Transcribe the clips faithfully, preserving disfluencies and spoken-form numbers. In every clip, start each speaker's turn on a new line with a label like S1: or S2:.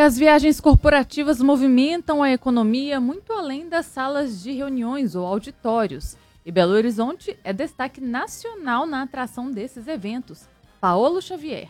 S1: as viagens corporativas movimentam a economia muito além das salas de reuniões ou auditórios. E Belo Horizonte é destaque nacional na atração desses eventos. Paolo Xavier.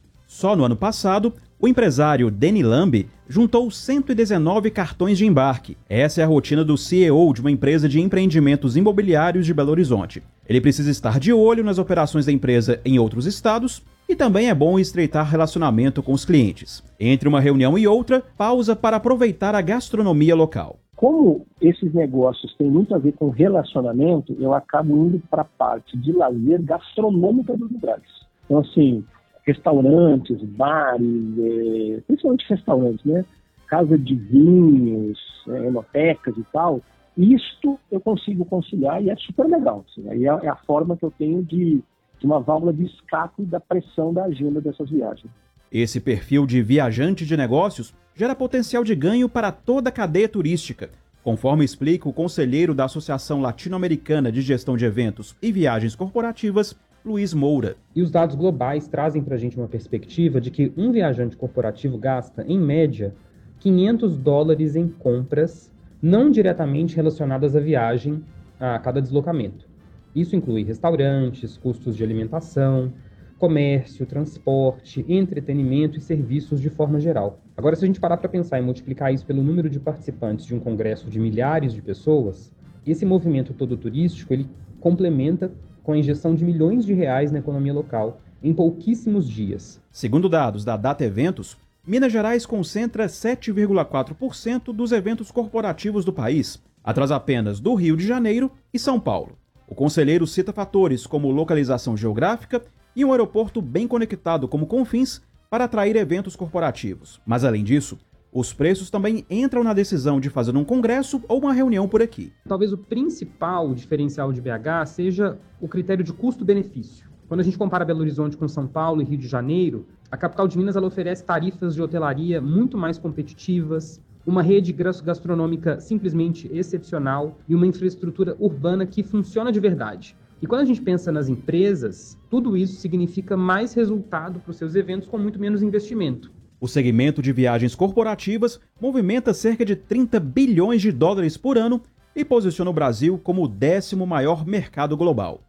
S2: Só no ano passado, o empresário Deni Lambi juntou cento e dezenove cartões de embarque. Essa é a rotina do C E O de uma empresa de empreendimentos imobiliários de Belo Horizonte. Ele precisa estar de olho nas operações da empresa em outros estados e também é bom estreitar relacionamento com os clientes. Entre uma reunião e outra, pausa para aproveitar a gastronomia local.
S3: Como esses negócios têm muito a ver com relacionamento, eu acabo indo para a parte de lazer gastronômica dos lugares. Então, assim, restaurantes, bares, é, principalmente restaurantes, né? Casa de vinhos, é, enotecas e tal. Isto eu consigo conciliar e é super legal. Assim, aí é, é a forma que eu tenho de, de uma válvula de escape da pressão da agenda dessas viagens.
S2: Esse perfil de viajante de negócios gera potencial de ganho para toda a cadeia turística, conforme explica o conselheiro da Associação Latino-Americana de Gestão de Eventos e Viagens Corporativas, Luiz Moura.
S4: E os dados globais trazem para a gente uma perspectiva de que um viajante corporativo gasta, em média, quinhentos dólares em compras não diretamente relacionadas à viagem a cada deslocamento. Isso inclui restaurantes, custos de alimentação, comércio, transporte, entretenimento e serviços de forma geral. Agora, se a gente parar para pensar e multiplicar isso pelo número de participantes de um congresso de milhares de pessoas, esse movimento todo turístico, ele complementa com a injeção de milhões de reais na economia local em pouquíssimos dias.
S2: Segundo dados da Data Eventos, Minas Gerais concentra sete vírgula quatro por cento dos eventos corporativos do país, atrás apenas do Rio de Janeiro e São Paulo. O conselheiro cita fatores como localização geográfica e um aeroporto bem conectado como Confins para atrair eventos corporativos. Mas, além disso, os preços também entram na decisão de fazer um congresso ou uma reunião por aqui.
S4: Talvez o principal diferencial de B H seja o critério de custo-benefício. Quando a gente compara Belo Horizonte com São Paulo e Rio de Janeiro, a capital de Minas ela oferece tarifas de hotelaria muito mais competitivas, uma rede gastronômica simplesmente excepcional e uma infraestrutura urbana que funciona de verdade. E quando a gente pensa nas empresas, tudo isso significa mais resultado para os seus eventos com muito menos investimento.
S2: O segmento de viagens corporativas movimenta cerca de trinta bilhões de dólares por ano e posiciona o Brasil como o décimo maior mercado global.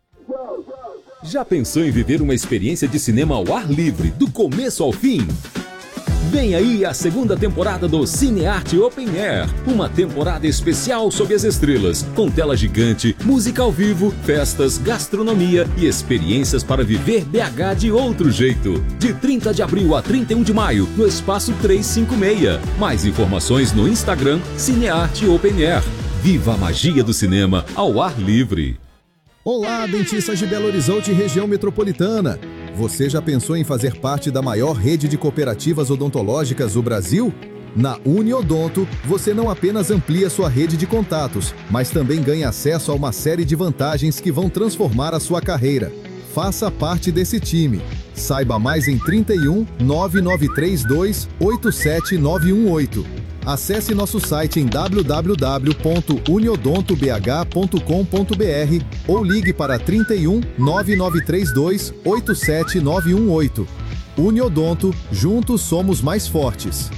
S5: Já pensou em viver uma experiência de cinema ao ar livre, do começo ao fim? Vem aí a segunda temporada do Cinearte Open Air, uma temporada especial sob as estrelas, com tela gigante, música ao vivo, festas, gastronomia e experiências para viver B H de outro jeito. De trinta de abril a trinta e um de maio, no Espaço trezentos e cinquenta e seis. Mais informações no Instagram Cinearte Open Air. Viva a magia do cinema ao ar livre.
S6: Olá, dentistas de Belo Horizonte e região metropolitana. Você já pensou em fazer parte da maior rede de cooperativas odontológicas do Brasil? Na Uniodonto, você não apenas amplia sua rede de contatos, mas também ganha acesso a uma série de vantagens que vão transformar a sua carreira. Faça parte desse time. Saiba mais em trinta e um, nove nove três dois, oito sete nove um oito. Acesse nosso site em w w w ponto uniodonto b h ponto com ponto b r ou ligue para trinta e um, nove nove três dois, oito sete nove um oito. Uniodonto, juntos somos mais fortes.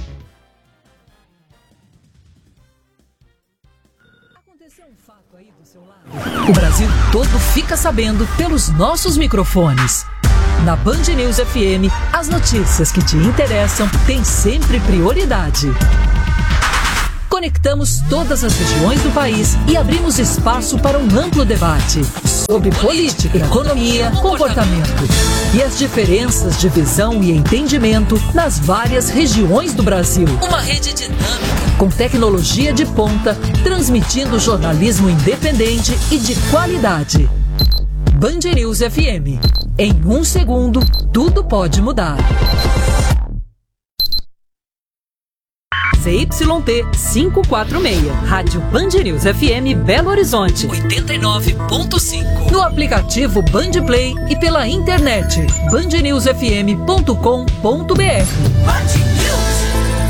S7: Aconteceu um fato aí do seu lado? O Brasil todo fica sabendo pelos nossos microfones. Na Band News F M, as notícias que te interessam têm sempre prioridade. Conectamos todas as regiões do país e abrimos espaço para um amplo debate sobre política, economia, comportamento e as diferenças de visão e entendimento nas várias regiões do Brasil. Uma rede dinâmica, com tecnologia de ponta, transmitindo jornalismo independente e de qualidade. Band News F M. Em um segundo, tudo pode mudar. C Y T quinhentos e quarenta e seis, Rádio Band News F M Belo Horizonte, oitenta e nove ponto cinco. No aplicativo Band Play e pela internet, band news f m ponto com ponto b r. Band News.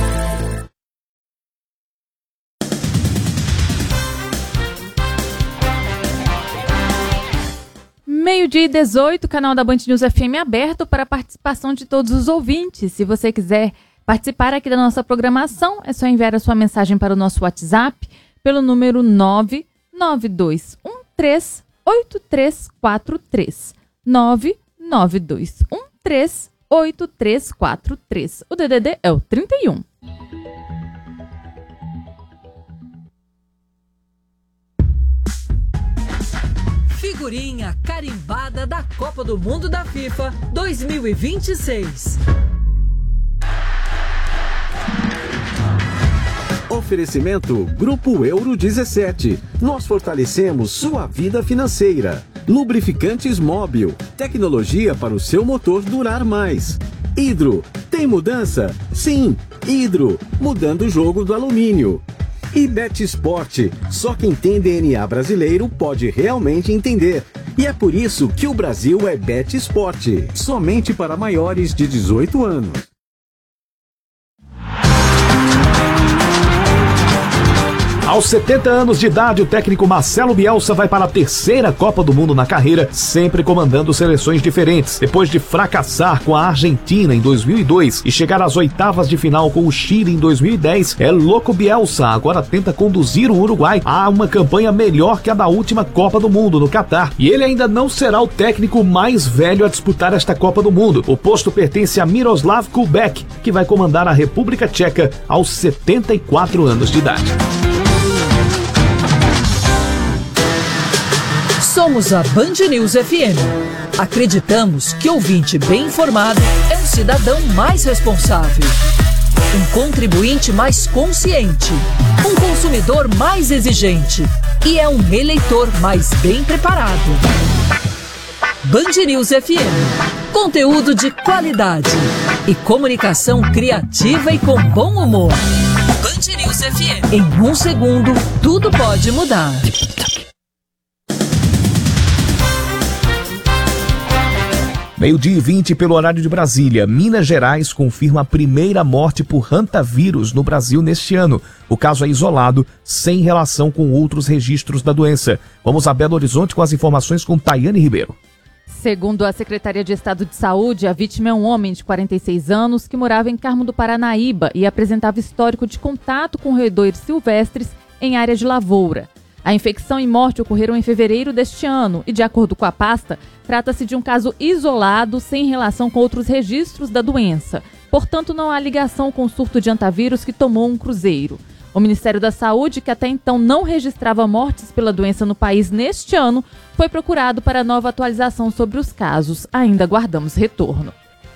S1: Meio-dia e dezoito, canal da Band News F M aberto para a participação de todos os ouvintes. Se você quiser Participar aqui da nossa programação é só enviar a sua mensagem para o nosso WhatsApp pelo número nove nove dois um três oito três quatro três. nove nove dois um três oito três quatro três. O D D D é o trinta e um.
S7: Figurinha carimbada da Copa do Mundo da FIFA dois mil e vinte e seis.
S8: Oferecimento Grupo Euro dezessete. Nós fortalecemos sua vida financeira. Lubrificantes Móbil. Tecnologia para o seu motor durar mais. Hidro. Tem mudança? Sim. Hidro. Mudando o jogo do alumínio. E Betsport. Só quem tem D N A brasileiro pode realmente entender. E é por isso que o Brasil é Betsport. Somente para maiores de dezoito anos.
S9: Aos setenta anos de idade, o técnico Marcelo Bielsa vai para a terceira Copa do Mundo na carreira, sempre comandando seleções diferentes. Depois de fracassar com a Argentina em dois mil e dois e chegar às oitavas de final com o Chile em dois mil e dez, é louco Bielsa agora tenta conduzir o Uruguai a uma campanha melhor que a da última Copa do Mundo no Catar. E ele ainda não será o técnico mais velho a disputar esta Copa do Mundo. O posto pertence a Miroslav Kubek, que vai comandar a República Tcheca aos setenta e quatro anos de idade.
S7: Somos a Band News F M. Acreditamos que ouvinte bem informado é um cidadão mais responsável, um contribuinte mais consciente, um consumidor mais exigente e é um eleitor mais bem preparado. Band News F M. Conteúdo de qualidade e comunicação criativa e com bom humor. Band News F M. Em um segundo, tudo pode mudar.
S9: Meio-dia e vinte pelo horário de Brasília. Minas Gerais confirma a primeira morte por hantavírus no Brasil neste ano. O caso é isolado, sem relação com outros registros da doença. Vamos a Belo Horizonte com as informações com Tayane Ribeiro.
S1: Segundo a Secretaria de Estado de Saúde, a vítima é um homem de quarenta e seis anos que morava em Carmo do Paranaíba e apresentava histórico de contato com roedores silvestres em área de lavoura. A infecção e morte ocorreram em fevereiro deste ano e, de acordo com a pasta, trata-se de um caso isolado, sem relação com outros registros da doença. Portanto, não há ligação com o surto de hantavírus que tomou um cruzeiro. O Ministério da Saúde, que até então não registrava mortes pela doença no país neste ano, foi procurado para nova atualização sobre os casos. Ainda aguardamos retorno.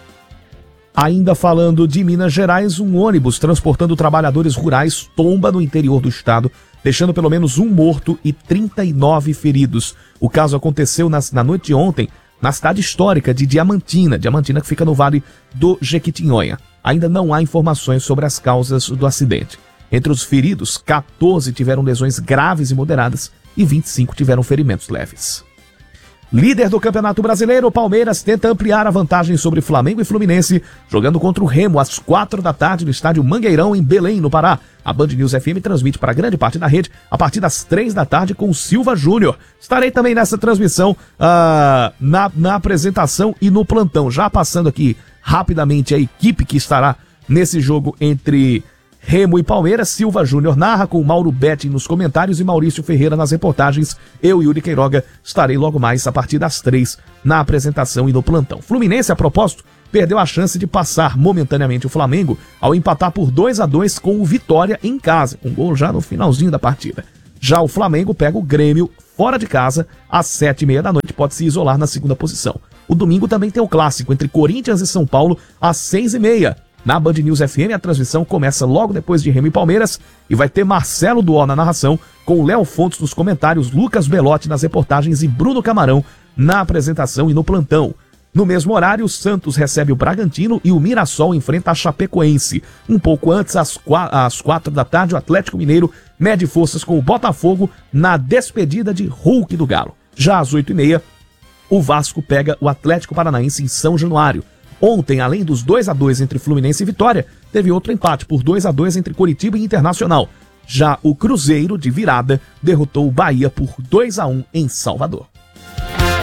S9: Ainda falando de Minas Gerais, um ônibus transportando trabalhadores rurais tomba no interior do estado, deixando pelo menos um morto e trinta e nove feridos. O caso aconteceu nas, na noite de ontem, na cidade histórica de Diamantina, Diamantina que fica no Vale do Jequitinhonha. Ainda não há informações sobre as causas do acidente. Entre os feridos, quatorze tiveram lesões graves e moderadas e vinte e cinco tiveram ferimentos leves. Líder do Campeonato Brasileiro, o Palmeiras tenta ampliar a vantagem sobre Flamengo e Fluminense, jogando contra o Remo às quatro da tarde no estádio Mangueirão, em Belém, no Pará. A Band News F M transmite para grande parte da rede a partir das três da tarde com o Silva Júnior. Estarei também nessa transmissão, uh, na, na apresentação e no plantão. Já passando aqui rapidamente a equipe que estará nesse jogo entre Remo e Palmeiras. Silva Júnior narra, com Mauro Betting nos comentários e Maurício Ferreira nas reportagens. Eu, Yuri Queiroga, estarei logo mais a partir das três na apresentação e no plantão. Fluminense, a propósito, perdeu a chance de passar momentaneamente o Flamengo ao empatar por dois a dois com o Vitória em casa, um gol já no finalzinho da partida. Já o Flamengo pega o Grêmio fora de casa às sete e meia da noite, pode se isolar na segunda posição. O domingo também tem o clássico entre Corinthians e São Paulo às seis e meia. Na Band News F M, a transmissão começa logo depois de Remo e Palmeiras e vai ter Marcelo Duó na narração, com Léo Fontes nos comentários, Lucas Belotti nas reportagens e Bruno Camarão na apresentação e no plantão. No mesmo horário, o Santos recebe o Bragantino e o Mirassol enfrenta a Chapecoense. Um pouco antes, às, qu- às quatro da tarde, o Atlético Mineiro mede forças com o Botafogo na despedida de Hulk do Galo. Já às oito e meia, o Vasco pega o Atlético Paranaense em São Januário. Ontem, além dos dois a dois entre Fluminense e Vitória, teve outro empate por dois a dois entre Coritiba e Internacional. Já o Cruzeiro, de virada, derrotou o Bahia por dois a um em Salvador.